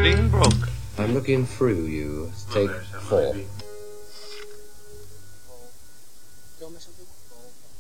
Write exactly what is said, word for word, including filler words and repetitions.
Sling broke. I'm looking through you. Take four. Tell me something.